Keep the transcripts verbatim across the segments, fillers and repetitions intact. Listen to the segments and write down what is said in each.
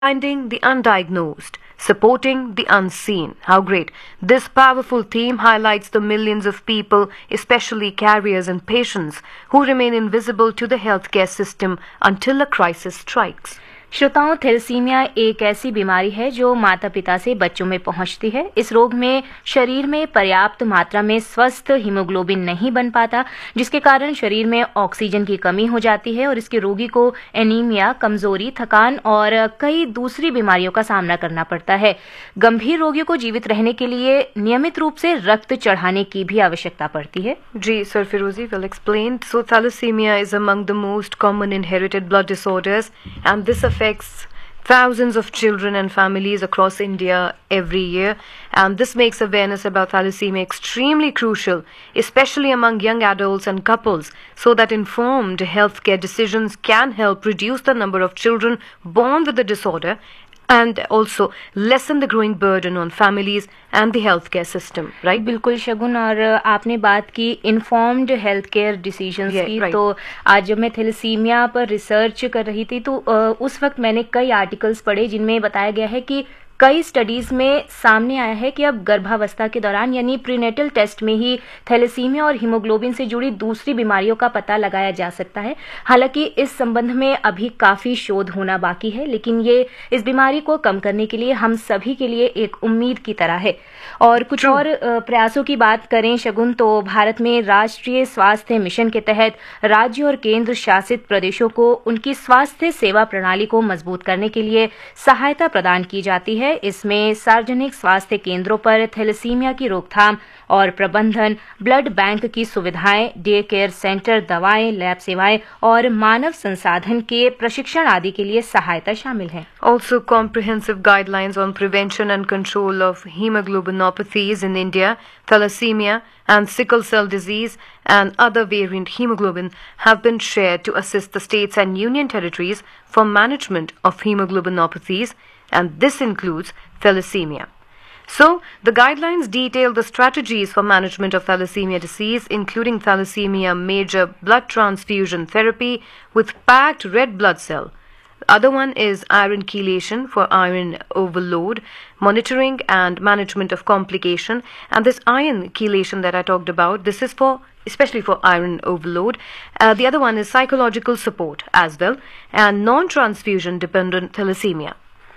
Finding the undiagnosed, supporting the unseen. How great. This powerful theme highlights the millions of people, especially carriers and patients, who remain invisible to the healthcare system until a crisis strikes. श्रोताओं, thalassaemia एक ऐसी बीमारी है जो माता पिता से बच्चों में पहुंचती है। इस रोग में शरीर में पर्याप्त मात्रा में स्वस्थ हीमोग्लोबिन नहीं बन पाता, जिसके कारण शरीर में ऑक्सीजन की कमी हो जाती है और इसके रोगी को एनीमिया, कमजोरी, थकान और कई दूसरी बीमारियों का सामना करना पड़ता है। गंभीर रोगियों को जीवित रहने के लिए नियमित रूप से रक्त चढ़ाने की भी आवश्यकता पड़ती है। जी सर, फिरोजी will explain. So thalassemia is among the most common inherited blood disorders, and this affects thousands of children and families across India every year, and this makes awareness about thalassemia extremely crucial, especially among young adults and couples, so that informed healthcare decisions can help reduce the number of children born with the disorder and also lessen the growing burden on families and the healthcare system, right? बिल्कुल शगुन, और आपने बात की informed health care decisions Yeah, की, right. तो आज जब मैं थैलेसीमिया पर रिसर्च कर रही थी तो अ, उस वक्त मैंने कई आर्टिकल्स पढ़े जिनमें बताया गया है कि कई स्टडीज में सामने आया है कि अब गर्भावस्था के दौरान यानी प्रीनेटल टेस्ट में ही थैलेसीमिया और हीमोग्लोबिन से जुड़ी दूसरी बीमारियों का पता लगाया जा सकता है। हालांकि इस संबंध में अभी काफी शोध होना बाकी है, लेकिन ये इस बीमारी को कम करने के लिए हम सभी के लिए एक उम्मीद की तरह है। और कुछ True. और अ, प्रयासों की बात करें शगुन, तो भारत में राष्ट्रीय स्वास्थ्य मिशन के तहत राज्य और केंद्र शासित प्रदेशों को उनकी स्वास्थ्य सेवा प्रणाली को मजबूत करने के लिए सहायता प्रदान की जाती है। इसमें सार्वजनिक स्वास्थ्य केंद्रों पर थैलेसीमिया की रोकथाम और प्रबंधन, ब्लड बैंक की सुविधाएं, डे केयर सेंटर, दवाएं, लैब सेवाएं और मानव संसाधन के प्रशिक्षण आदि के लिए सहायता शामिल है। Also, comprehensive guidelines on prevention and control of hemoglobinopathies in India, thalassemia, and sickle cell disease and other variant hemoglobin have been shared to assist the states and union territories for management of hemoglobinopathies, and this includes thalassemia. So, the guidelines detail the strategies for management of thalassemia disease, including thalassemia major blood transfusion therapy with packed red blood cell. The other one is iron chelation for iron overload, monitoring and management of complication. And this iron chelation that I talked about, this is for especially for iron overload. Uh, the other one is psychological support as well, and non-transfusion dependent thalassemia.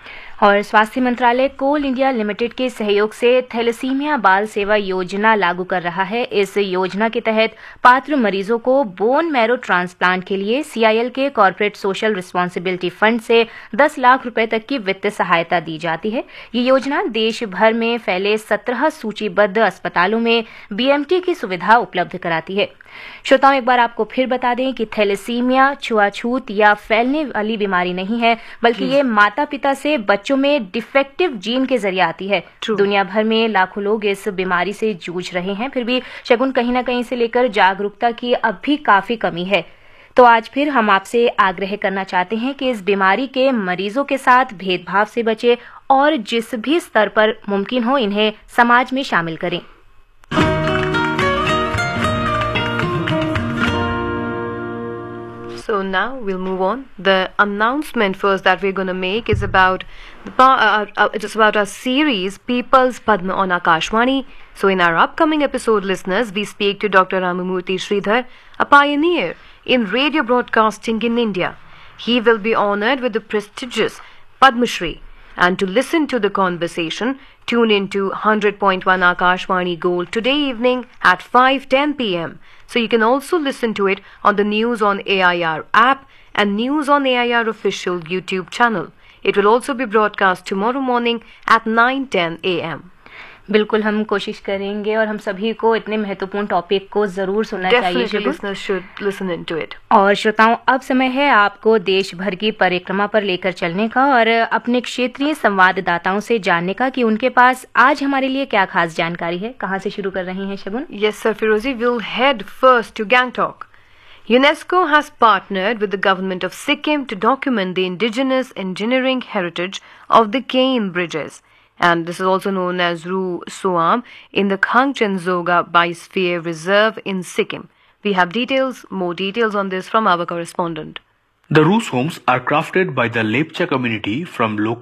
और स्वास्थ्य मंत्रालय कोल India limited के सहयोग से thalassaemia बाल सेवा योजना लागू कर रहा है। इस योजना के तहत पात्र मरीजों को बोन मैरो ट्रांसप्लांट के लिए सीआईएल के कॉर्पोरेट सोशल रिस्पांसिबिलिटी फंड से दस लाख रुपए तक की वित्तीय सहायता दी जाती है। ये योजना देश भर में फैले सत्रह सूचीबद्ध अस्पतालों में बीएमटी की सुविधा उपलब्ध कराती है। श्रोताओं, एक बार आपको फिर बता दें कि थैलेसीमिया छुआछूत या फैलने वाली बीमारी नहीं है, बल्कि ये माता पिता से बच्चों में डिफेक्टिव जीन के जरिए आती है। True. दुनिया भर में लाखों लोग इस बीमारी से जूझ रहे हैं, फिर भी शगुन कहीं ना कहीं से लेकर जागरूकता की अब भी काफी कमी है। तो आज फिर हम आपसे आग्रह करना चाहते हैं कि इस बीमारी के मरीजों के साथ भेदभाव से बचे और जिस भी स्तर पर मुमकिन हो इन्हें समाज में शामिल करें। So now we'll move on. The announcement first that we're going to make is about the pa- uh, uh, it is about our series People's Padma on Akashvani. So in our upcoming episode, listeners, we speak to Doctor Ramamurthy Sridhar, a pioneer in radio broadcasting in India. He will be honored with the prestigious Padma Shri. And to listen to the conversation, tune in to one hundred point one Akashvani Gold today evening at five ten p m So you can also listen to it on the News on A I R app and News on A I R official YouTube channel. It will also be broadcast tomorrow morning at nine ten a m बिल्कुल हम कोशिश करेंगे और हम सभी को इतने महत्वपूर्ण टॉपिक को जरूर सुनना चाहिए। Definitely Shagun. listeners should listen into it. और श्रोताओं, अब समय है आपको देश भर की परिक्रमा पर लेकर चलने का और अपने क्षेत्रीय संवाददाताओं से जानने का कि उनके पास आज हमारे लिए क्या खास जानकारी है। कहाँ से शुरू कर रहे हैं शगुन? Yes, sir, Firozi, we'll head first to Gangtok. UNESCO has partnered with the government of Sikkim to document the indigenous engineering heritage of the Kain bridges. And this is also known as Ru Soam in the Khangchenzoga Biosphere Reserve in Sikkim. We have details, more details on this from our correspondent. The Roos homes are crafted by the Lepcha community from local